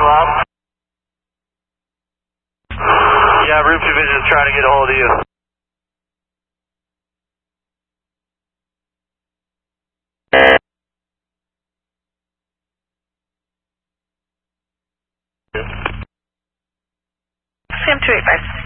Rob? Yeah, Room 2 Vision is trying to get a hold of you. Sam 285.